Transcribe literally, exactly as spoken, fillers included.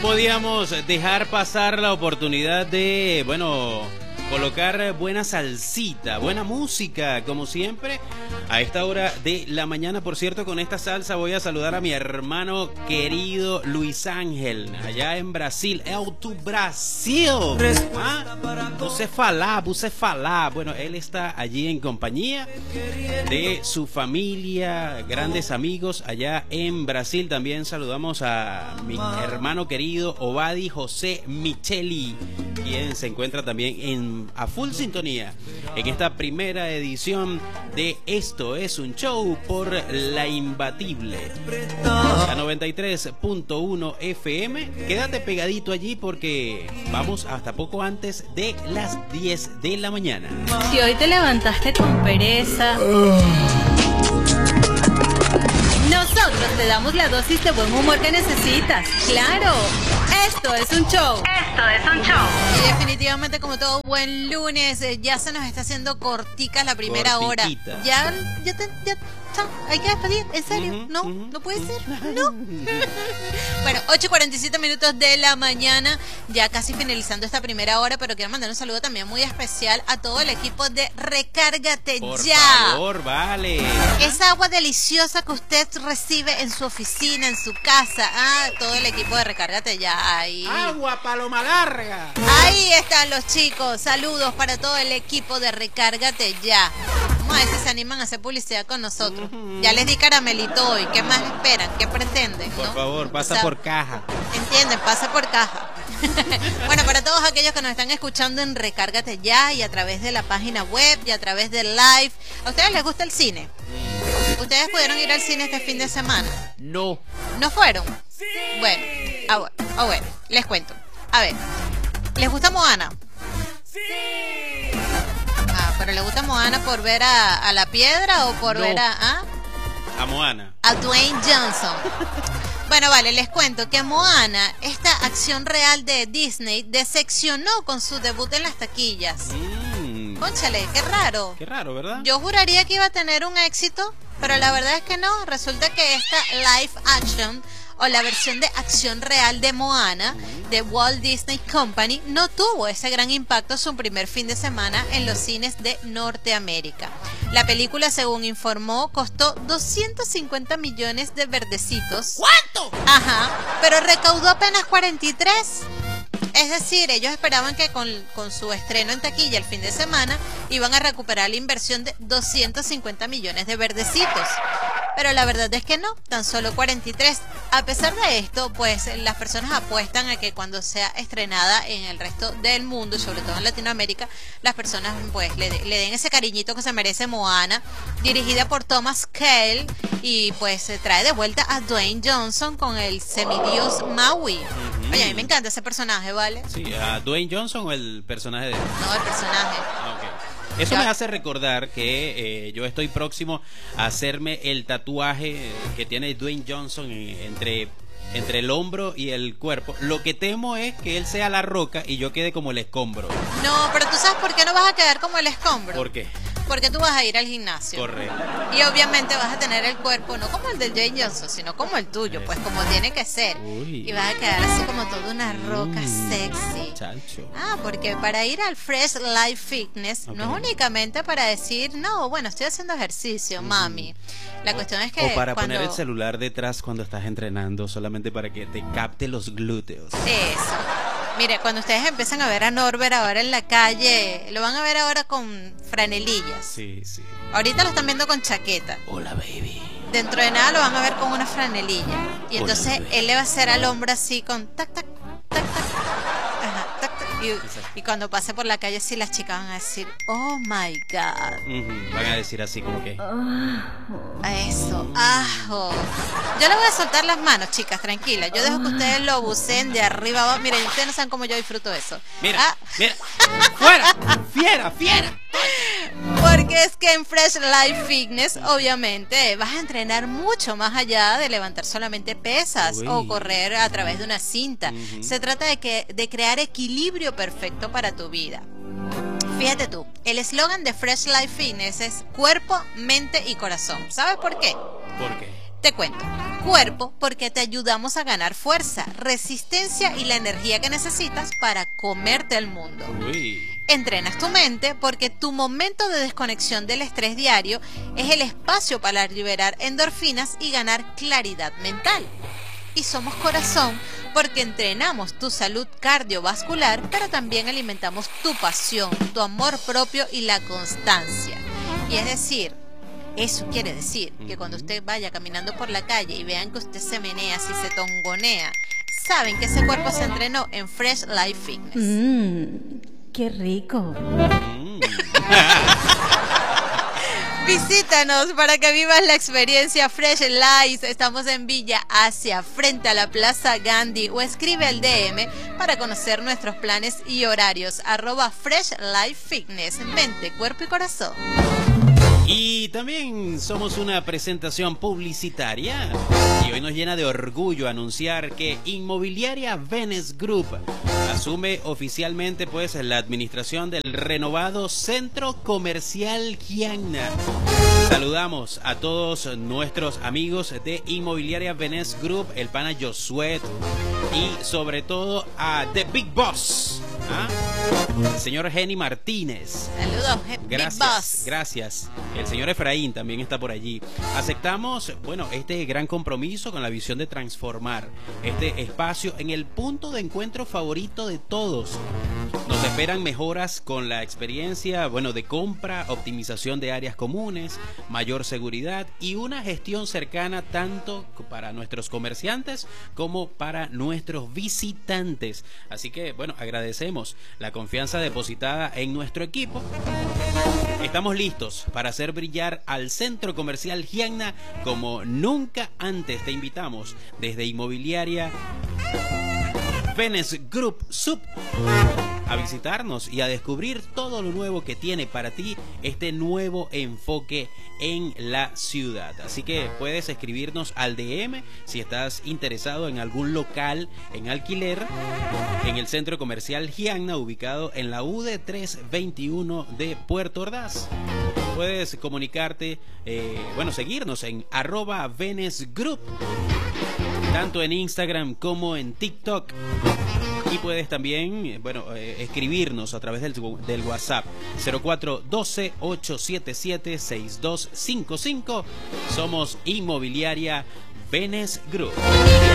podíamos dejar pasar la oportunidad de, bueno, colocar buena salsita, buena música, como siempre, a esta hora de la mañana. Por cierto, con esta salsa voy a saludar a mi hermano querido Luis Ángel, allá en Brasil. ¡Eu tu Brasil! ¿Ah? Você falar, você falar. Bueno, él está allí en compañía de su familia, grandes amigos allá en Brasil. También saludamos a mi hermano querido Obadi José Micheli, quien se encuentra también en a full sintonía en esta primera edición de Esto es un Show por La Imbatible, la noventa y tres punto uno F M. Quédate pegadito allí porque vamos hasta poco antes de las diez de la mañana. Si hoy te levantaste con pereza, nosotros te damos la dosis de buen humor que necesitas. ¡Claro! Esto es un show. Esto es un show. Y definitivamente, como todo buen lunes, eh, ya se nos está haciendo cortica la primera Cortiquita. hora. Ya, ya, te, ya, chao, hay que despedir. ¿En serio? Uh-huh, no, uh-huh. no puede ser. No. Bueno, ocho y cuarenta y siete minutos de la mañana, ya casi finalizando esta primera hora, pero quiero mandar un saludo también muy especial a todo el equipo de Recárgate Por Ya. favor, vale. Esa agua deliciosa que usted recibe en su oficina, en su casa. Ah, todo el equipo de Recárgate Ya. Ahí. Agua paloma larga. Ahí están los chicos. Saludos para todo el equipo de Recárgate Ya. Vamos a ver si se animan a hacer publicidad con nosotros. Uh-huh. Ya les di caramelito hoy. ¿Qué más esperan? ¿Qué pretenden? Por ¿no? favor, pasa o sea, por caja. ¿Entienden? Pasa por caja. Bueno, para todos aquellos que nos están escuchando en Recárgate Ya y a través de la página web y a través del live. ¿A ustedes les gusta el cine? ¿Ustedes pudieron ir al cine este fin de semana? No. ¿No fueron? Sí. Bueno, ah, bueno, ah, bueno, les cuento. A ver, ¿les gusta Moana? Sí. Ah, pero ¿les gusta Moana por ver a, a la piedra o por no. ver a... ¿ah? A Moana. A Dwayne Johnson. Bueno, vale, les cuento que Moana, esta acción real de Disney, decepcionó con su debut en las taquillas. Mm. Cónchale, qué raro. Qué raro, ¿verdad? Yo juraría que iba a tener un éxito, pero la verdad es que no. Resulta que esta live action o la versión de acción real de Moana de Walt Disney Company no tuvo ese gran impacto su primer fin de semana en los cines de Norteamérica. La película, según informó, costó doscientos cincuenta millones de verdecitos. ¿Cuánto? Ajá, pero recaudó apenas cuarenta y tres. Es decir, ellos esperaban que con, con su estreno en taquilla el fin de semana iban a recuperar la inversión de doscientos cincuenta millones de verdecitos. Pero la verdad es que no, tan solo cuarenta y tres. A pesar de esto, pues las personas apuestan a que cuando sea estrenada en el resto del mundo, y sobre todo en Latinoamérica, las personas pues le, le den ese cariñito que se merece Moana, dirigida por Thomas Kail, y pues se trae de vuelta a Dwayne Johnson con el semidios Maui. Oye, a mí me encanta ese personaje, ¿vale? Sí, ¿a Dwayne Johnson o el personaje de él? No, el personaje. Ah, okay. Eso me hace recordar que eh, yo estoy próximo a hacerme el tatuaje que tiene Dwayne Johnson entre, entre el hombro y el cuerpo. Lo que temo es que él sea la roca y yo quede como el escombro. No, pero tú sabes por qué no vas a quedar como el escombro. ¿Por qué? Porque tú vas a ir al gimnasio. Correcto. Y obviamente vas a tener el cuerpo, no como el del Dwayne Johnson, sino como el tuyo, pues como tiene que ser. Uy. Y vas a quedar así como toda una roca mm, sexy. Chacho. Ah, porque para ir al Fresh Life Fitness okay. no es únicamente para decir, no, bueno, estoy haciendo ejercicio, mm. mami. La o, cuestión es que o para cuando... poner el celular detrás cuando estás entrenando, solamente para que te capte los glúteos. Eso. Mire, cuando ustedes empiezan a ver a Norbert ahora en la calle, lo van a ver ahora con franelillas. Sí, sí. Ahorita lo están viendo con chaqueta. Hola, baby. Dentro de nada lo van a ver con una franelilla. Y entonces Hola, él le va a hacer al hombre así con tac, tac, tac, tac. Ajá, tac, tac. Y, y cuando pase por la calle, sí, las chicas van a decir, oh my God. Uh-huh. Van a decir así como que... A eso, ajo. Yo les voy a soltar las manos, chicas, tranquila. Yo dejo que ustedes lo buceen de arriba abajo. Miren, ustedes no saben cómo yo disfruto eso. Mira, ah. mira. ¡Fuera! ¡Fiera, fiera! Porque es que en Fresh Life Fitness, obviamente, vas a entrenar mucho más allá de levantar solamente pesas Uy. o correr a través de una cinta. Uh-huh. Se trata de, que, de crear equilibrio perfecto para tu vida. Fíjate tú, el eslogan de Fresh Life Fitness es cuerpo, mente y corazón. ¿Sabes por qué? ¿Por qué? Te cuento. cuerpo porque te ayudamos a ganar fuerza, resistencia y la energía que necesitas para comerte el mundo. Uy. Entrenas tu mente porque tu momento de desconexión del estrés diario es el espacio para liberar endorfinas y ganar claridad mental. Y somos corazón porque entrenamos tu salud cardiovascular, pero también alimentamos tu pasión, tu amor propio y la constancia. Y es decir, eso quiere decir que cuando usted vaya caminando por la calle y vean que usted se menea, así se tongonea, saben que ese cuerpo se entrenó en Fresh Life Fitness. Mmm, qué rico. Mm. Visítanos para que vivas la experiencia Fresh Life. Estamos en Villa Asia, frente a la Plaza Gandhi, o escribe al D M para conocer nuestros planes y horarios. Arroba Fresh Life Fitness, mente, cuerpo y corazón. Y también somos una presentación publicitaria y hoy nos llena de orgullo anunciar que Inmobiliaria Venice Group asume oficialmente pues la administración del renovado Centro Comercial Gianna. Saludamos a todos nuestros amigos de Inmobiliaria Venice Group, el pana Josué y sobre todo a The Big Boss, ¿ah? El señor Jenny Martínez. Saludos, Big Gracias, Boss. gracias. El señor Efraín también está por allí. Aceptamos, bueno, este gran compromiso con la visión de transformar este espacio en el punto de encuentro favorito de todos. Nos esperan mejoras con la experiencia, bueno, de compra, optimización de áreas comunes, mayor seguridad y una gestión cercana tanto para nuestros comerciantes como para nuestros visitantes. Así que, bueno, agradecemos la confianza depositada en nuestro equipo. Estamos listos para hacer brillar al Centro Comercial Gianna como nunca antes. Te invitamos desde Inmobiliaria Venice Group Sub a visitarnos y a descubrir todo lo nuevo que tiene para ti este nuevo enfoque en la ciudad. Así que puedes escribirnos al D M si estás interesado en algún local en alquiler en el Centro Comercial Gianna, ubicado en la U D trescientos veintiuno de Puerto Ordaz. Puedes comunicarte, eh, bueno, seguirnos en arroba Venice Group, tanto en Instagram como en TikTok. Y puedes también, bueno, eh, escribirnos a través del, del WhatsApp cero cuatro uno dos ocho siete siete seis dos cinco cinco. Somos Inmobiliaria Venice Group.